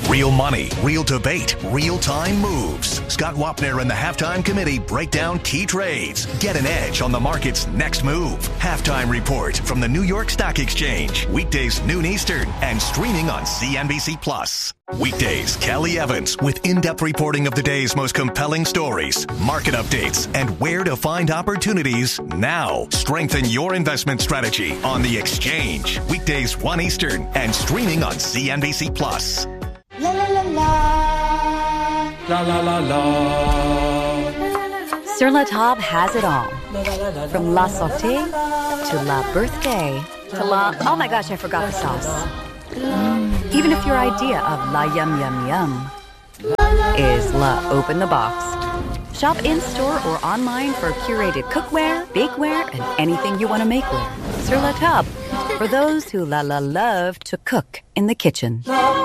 Real money, real debate, real-time moves. Scott Wapner and the Halftime Committee break down key trades. Get an edge on the market's next move. Halftime Report from the New York Stock Exchange. Weekdays noon Eastern and streaming on CNBC+. Weekdays, Kelly Evans with in-depth reporting of the day's most compelling stories, market updates, and where to find opportunities now. Strengthen your investment strategy on the exchange. Weekdays 1 Eastern and streaming on CNBC+. La la la la. La la la la. Sur La Table has it all. From La Sauté to La Birthday to La... Oh my gosh, I forgot the sauce. Even if your idea of La Yum Yum Yum is La Open the Box. Shop in-store or online for curated cookware, bakeware, and anything you want to make with. Sur La Table, for those who love to cook in the kitchen.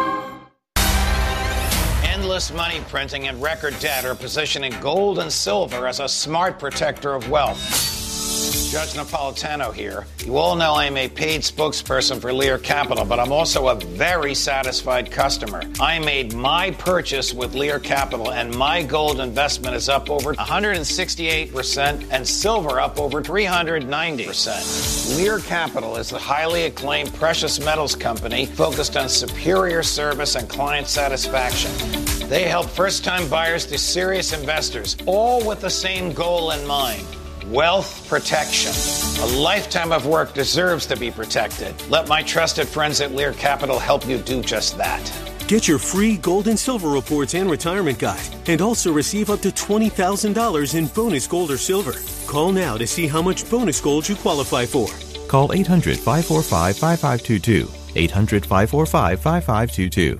Endless money printing and record debt are positioning gold and silver as a smart protector of wealth. Judge Napolitano here. You all know I'm a paid spokesperson for Lear Capital, but I'm also a very satisfied customer. I made my purchase with Lear Capital, and my gold investment is up over 168% and silver up over 390%. Lear Capital is a highly acclaimed precious metals company focused on superior service and client satisfaction. They help first-time buyers to serious investors, all with the same goal in mind. Wealth protection. A lifetime of work deserves to be protected. Let my trusted friends at Lear Capital help you do just that. Get your free gold and silver reports and retirement guide, and also receive up to $20,000 in bonus gold or silver. Call now to see how much bonus gold you qualify for. Call 800-545-5522. 800-545-5522.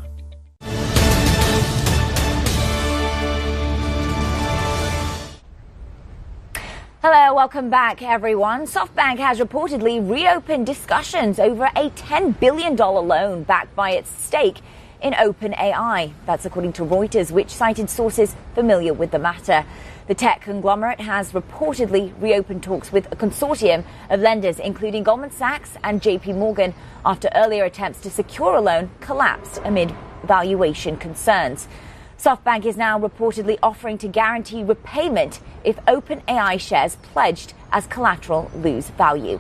Hello, welcome back, everyone. SoftBank has reportedly reopened discussions over a $10 billion loan backed by its stake in OpenAI. That's according to Reuters, which cited sources familiar with the matter. The tech conglomerate has reportedly reopened talks with a consortium of lenders, including Goldman Sachs and JP Morgan, after earlier attempts to secure a loan collapsed amid valuation concerns. SoftBank is now reportedly offering to guarantee repayment if OpenAI shares pledged as collateral lose value.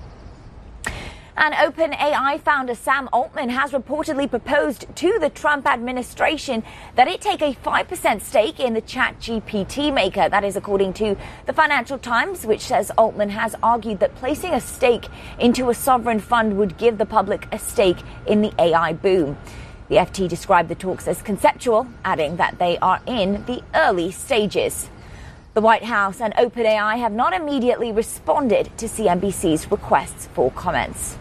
And OpenAI founder Sam Altman has reportedly proposed to the Trump administration that it take a 5% stake in the ChatGPT maker. That is according to the Financial Times, which says Altman has argued that placing a stake into a sovereign fund would give the public a stake in the AI boom. The FT described the talks as conceptual, adding that they are in the early stages. The White House and OpenAI have not immediately responded to CNBC's requests for comments.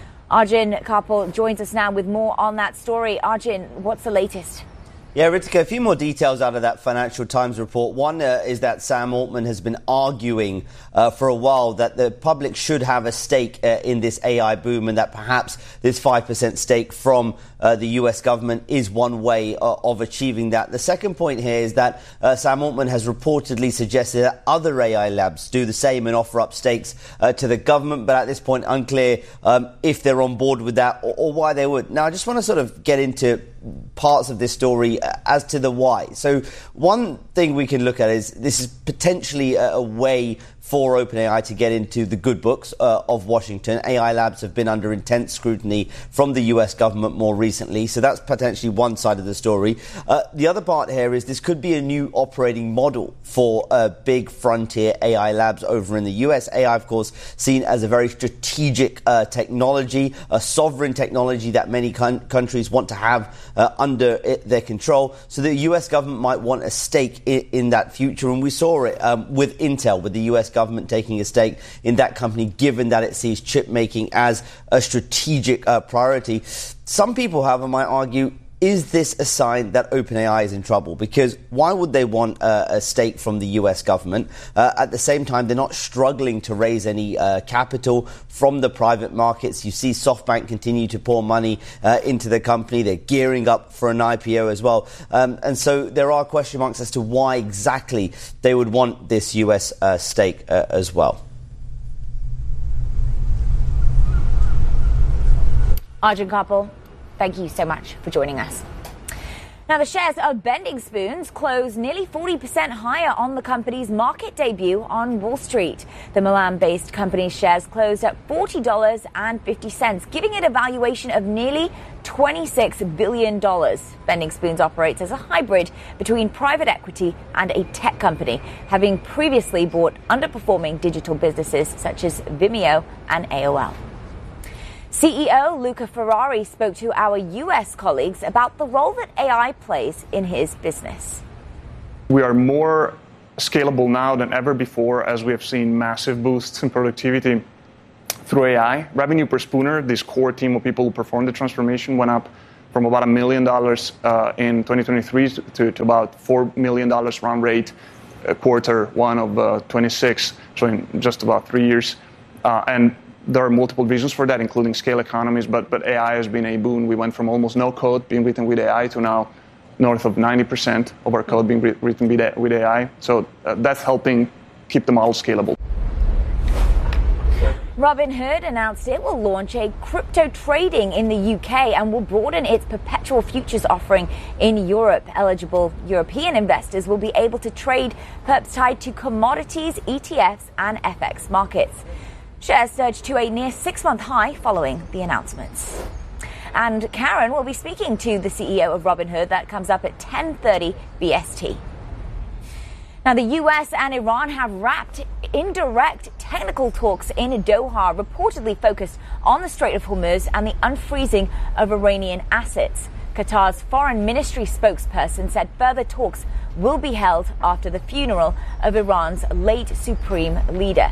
Arjun Kapil joins us now with more on that story. Arjun, what's the latest? Yeah, Ritika, a few more details out of that Financial Times report. One is that Sam Altman has been arguing for a while that the public should have a stake in this AI boom, and that perhaps this 5% stake from the US government is one way of achieving that. The second point here is that Sam Altman has reportedly suggested that other AI labs do the same and offer up stakes to the government, but at this point unclear if they're on board with that or why they would. Now, I just want to sort of get into parts of this story as to the why. So one thing we can look at is this is potentially a way for OpenAI to get into the good books of Washington. AI labs have been under intense scrutiny from the US government more recently, so that's potentially one side of the story. The other part here is this could be a new operating model for big frontier AI labs over in the US. AI, of course, seen as a very strategic technology, a sovereign technology that many countries want to have under their control. So the US government might want a stake in that future, and we saw it with Intel, with the US government taking a stake in that company, given that it sees chip making as a strategic priority. Some people, however, might argue, is this a sign that OpenAI is in trouble? Because why would they want a stake from the US government? At the same time, they're not struggling to raise any capital from the private markets. You see SoftBank continue to pour money into the company. They're gearing up for an IPO as well. And so there are question marks as to why exactly they would want this US stake as well. Arjun Kapil, thank you so much for joining us. Now, the shares of Bending Spoons closed nearly 40% higher on the company's market debut on Wall Street. The Milan-based company's shares closed at $40.50, giving it a valuation of nearly $26 billion. Bending Spoons operates as a hybrid between private equity and a tech company, having previously bought underperforming digital businesses such as Vimeo and AOL. CEO Luca Ferrari spoke to our U.S. colleagues about the role that AI plays in his business. We are more scalable now than ever before, as we have seen massive boosts in productivity through AI. Revenue per spooner, this core team of people who perform the transformation, went up from about $1 million in 2023 to about $4 million run rate quarter one of 26, so in just about 3 years. And there are multiple reasons for that, including scale economies, but AI has been a boon. We went from almost no code being written with AI to now north of 90% of our code being written with AI. So that's helping keep the model scalable. Robinhood announced it will launch a crypto trading in the UK and will broaden its perpetual futures offering in Europe. Eligible European investors will be able to trade perps tied to commodities, ETFs and FX markets. Shares surged to a near 6-month high following the announcements. And Karen will be speaking to the CEO of Robinhood. That comes up at 10:30 BST. Now, the US and Iran have wrapped indirect technical talks in Doha, reportedly focused on the Strait of Hormuz and the unfreezing of Iranian assets. Qatar's foreign ministry spokesperson said further talks will be held after the funeral of Iran's late supreme leader.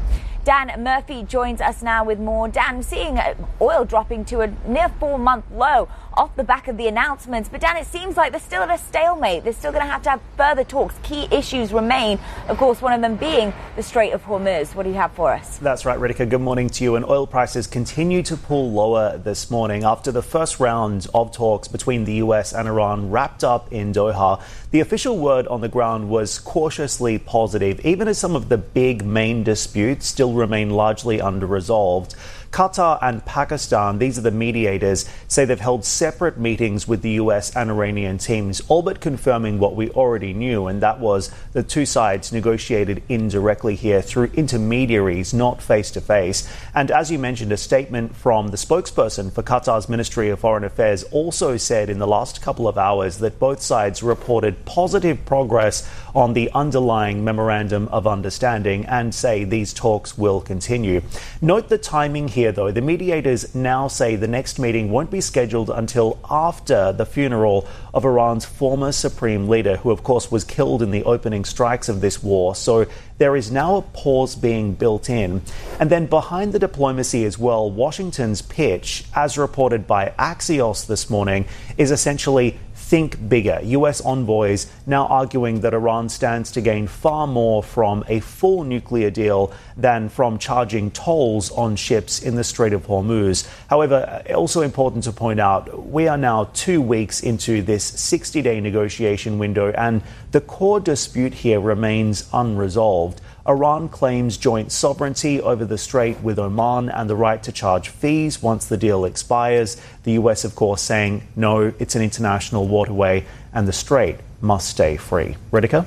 Dan Murphy joins us now with more. Dan, seeing oil dropping to a near 4-month low off the back of the announcements. But Dan, it seems like they're still at a stalemate. They're still going to have further talks. Key issues remain, of course, one of them being the Strait of Hormuz. What do you have for us? That's right, Ritika. Good morning to you. And oil prices continue to pull lower this morning after the first round of talks between the US and Iran wrapped up in Doha. The official word on the ground was cautiously positive, even as some of the big main disputes still remain largely under-resolved. Qatar and Pakistan, these are the mediators, say they've held separate meetings with the US and Iranian teams, all but confirming what we already knew, and that was the two sides negotiated indirectly here through intermediaries, not face-to-face. And as you mentioned, a statement from the spokesperson for Qatar's Ministry of Foreign Affairs also said in the last couple of hours that both sides reported positive progress on the underlying memorandum of understanding and say these talks will continue. Note the timing here, though. The mediators now say the next meeting won't be scheduled until after the funeral of Iran's former supreme leader, who of course was killed in the opening strikes of this war. So there is now a pause being built in. And then behind the diplomacy as well, Washington's pitch, as reported by Axios this morning, is essentially think bigger. US envoys now arguing that Iran stands to gain far more from a full nuclear deal than from charging tolls on ships in the Strait of Hormuz. However, also important to point out, we are now 2 weeks into this 60-day negotiation window, and the core dispute here remains unresolved. Iran claims joint sovereignty over the strait with Oman and the right to charge fees once the deal expires. The US, of course, saying, no, it's an international waterway and the strait must stay free. Ritika?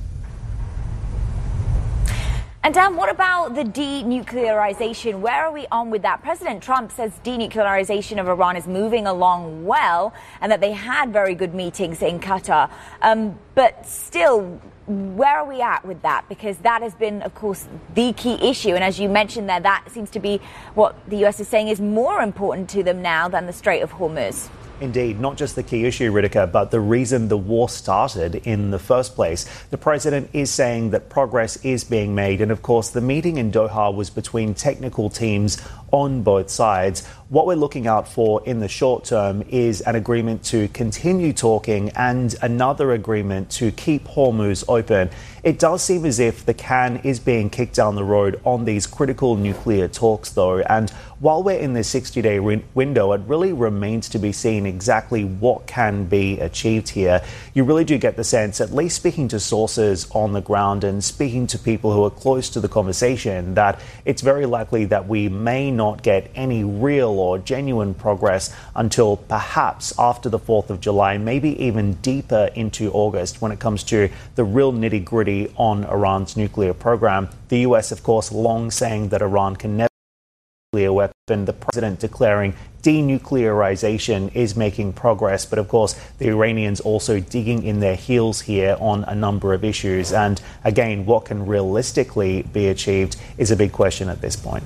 And Dan, what about the denuclearization? Where are we on with that? President Trump says denuclearization of Iran is moving along well and that they had very good meetings in Qatar. But still, where are we at with that? Because that has been, of course, the key issue. And as you mentioned there, that seems to be what the U.S. is saying is more important to them now than the Strait of Hormuz. Indeed, not just the key issue, Ritika, but the reason the war started in the first place. The president is saying that progress is being made. And of course, the meeting in Doha was between technical teams on both sides. What we're looking out for in the short term is an agreement to continue talking and another agreement to keep Hormuz open. It does seem as if the can is being kicked down the road on these critical nuclear talks, though. And while we're in this 60-day window, it really remains to be seen exactly what can be achieved here. You really do get the sense, at least speaking to sources on the ground and speaking to people who are close to the conversation, that it's very likely that we may not not get any real or genuine progress until perhaps after the 4th of July, maybe even deeper into August when it comes to the real nitty-gritty on Iran's nuclear program. The US, of course, long saying that Iran can never nuclear weapon. The president declaring denuclearization is making progress, but of course the Iranians also digging in their heels here on a number of issues. And again, what can realistically be achieved is a big question at this point.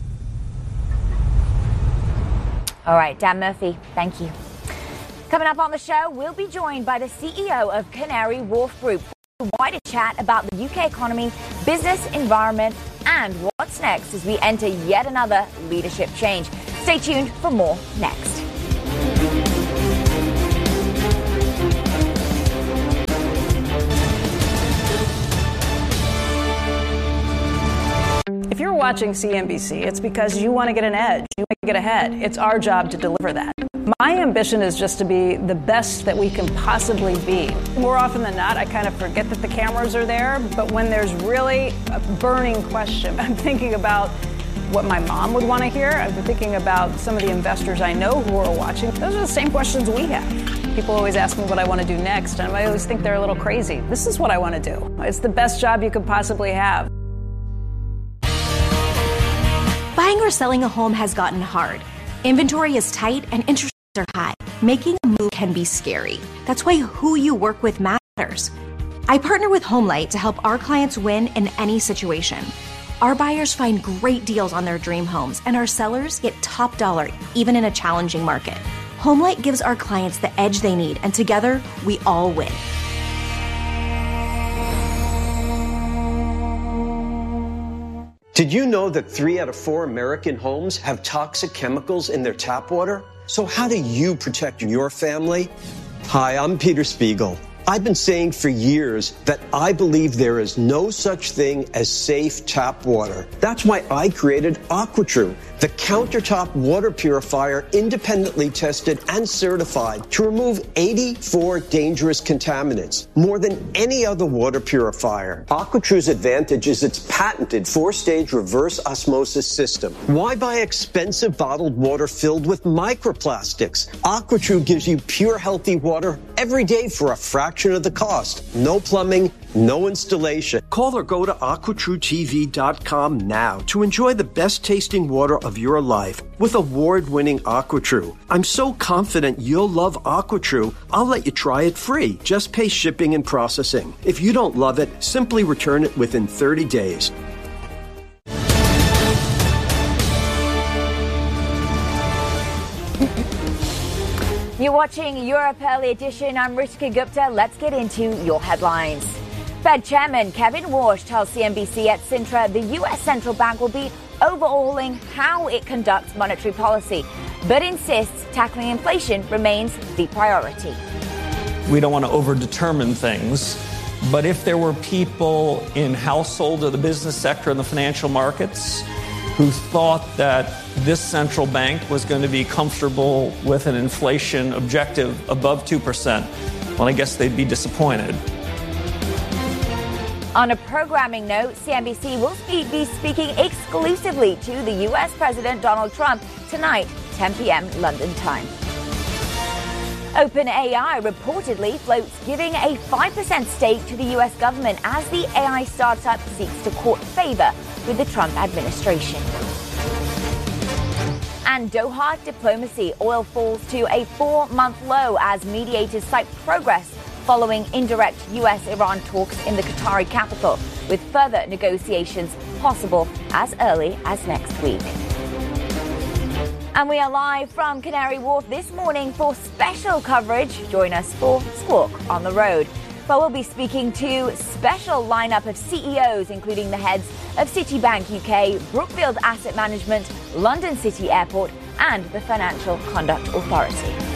All right, Dan Murphy, thank you. Coming up on the show, we'll be joined by the CEO of Canary Wharf Group for a wider chat about the UK economy, business environment, and what's next as we enter yet another leadership change. Stay tuned for more next. If you're watching CNBC, it's because you want to get an edge. You want to get ahead. It's our job to deliver that. My ambition is just to be the best that we can possibly be. More often than not, I kind of forget that the cameras are there. But when there's really a burning question, I'm thinking about what my mom would want to hear. I've been thinking about some of the investors I know who are watching. Those are the same questions we have. People always ask me what I want to do next, and I always think they're a little crazy. This is what I want to do. It's the best job you could possibly have. Buying or selling a home has gotten hard. Inventory is tight and interest rates are high. Making a move can be scary. That's why who you work with matters. I partner with HomeLight to help our clients win in any situation. Our buyers find great deals on their dream homes, and our sellers get top dollar, even in a challenging market. HomeLight gives our clients the edge they need, and together, we all win. Did you know that 3 out of 4 American homes have toxic chemicals in their tap water? So how do you protect your family? Hi, I'm Peter Spiegel. I've been saying for years that I believe there is no such thing as safe tap water. That's why I created AquaTrue, the countertop water purifier independently tested and certified to remove 84 dangerous contaminants, more than any other water purifier. AquaTrue's advantage is its patented 4-stage reverse osmosis system. Why buy expensive bottled water filled with microplastics? AquaTrue gives you pure, healthy water every day for a fraction of the cost. No plumbing, no installation. Call or go to AquaTrueTV.com now to enjoy the best tasting water of your life with award-winning AquaTrue. I'm so confident you'll love AquaTrue, I'll let you try it free. Just pay shipping and processing. If you don't love it, simply return it within 30 days. You're watching Europe Early Edition. I'm Rishika Gupta. Let's get into your headlines. Fed Chairman Kevin Warsh tells CNBC at Sintra the U.S. Central Bank will be overhauling how it conducts monetary policy, but insists tackling inflation remains the priority. We don't want to overdetermine things, but if there were people in household or the business sector and the financial markets who thought that this central bank was going to be comfortable with an inflation objective above 2%, well, I guess they'd be disappointed. On a programming note, CNBC will be speaking exclusively to the U.S. President Donald Trump tonight, 10 p.m. London time. OpenAI reportedly floats giving a 5% stake to the U.S. government as the AI startup seeks to court favor with the Trump administration. And Doha diplomacy, oil falls to a 4-month low as mediators cite progress following indirect U.S.-Iran talks in the Qatari capital, with further negotiations possible as early as next week. And we are live from Canary Wharf this morning for special coverage. Join us for Squawk on the Road, where we'll be speaking to special lineup of CEOs, including the heads of Citibank UK, Brookfield Asset Management, London City Airport, and the Financial Conduct Authority.